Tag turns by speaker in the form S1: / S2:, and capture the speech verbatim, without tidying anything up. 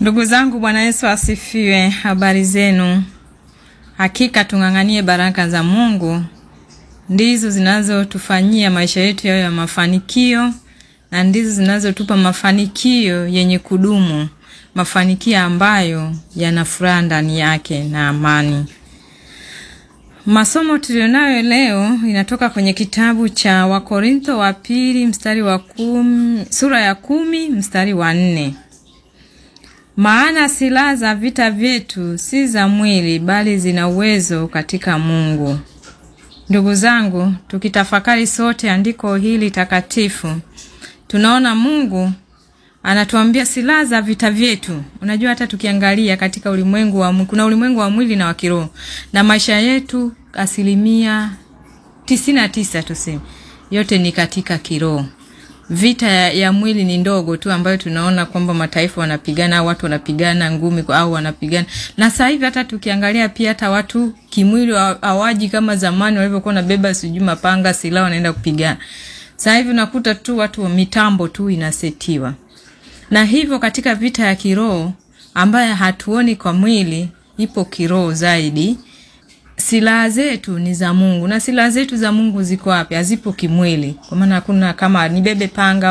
S1: Ndugu zangu, Bwana Yesu asifiwe. Habari zenu? Hakika tunganganie baraka za Mungu, ndizo zinazotufanyia maisha yetu yawe ya mafanikio, na ndizo zinazotupa mafanikio yenye kudumu, mafanikio ambayo yana furaha ndani yake na amani. Masomo tulionayo leo inatoka kwenye kitabu cha Wakorintho wa pili mstari wa kumi, sura ya kumi mstari wa nne. Maana silaha za vita vyetu si za mwili, bali zina uwezo katika Mungu. Ndugu zangu, tukitafakari sote andiko hili takatifu, tunaona Mungu anatuambia silaha za vita vyetu. Unajua hata tukiangalia katika ulimwengu wa kuna ulimwengu wa mwili na wa kiroho, na maisha yetu asilimia tisini na tisa tuseme yote ni katika kiroho. Vita ya, ya mwili ni ndogo tu ambayo tunaona kwamba mataifa wanapigana au watu wanapigana ngumi au wanapigana. Na sasa hivi hata tukiangalia pia hata watu kimwili hawaji kama zamani walivyokuwa na beba sijui mapanga silaha wanaenda kupigana. Sasa hivi unakuta tu watu wa mitambo tu inasetiwa. Na hivyo katika vita ya kiroho ambayo hatuoni kwa mwili, ipo kiroho zaidi. Silaha zetu ni za Mungu, na silaha zetu za Mungu ziko wapi? Hazipo kimwili. Kwa maana hakuna kama nibebe panga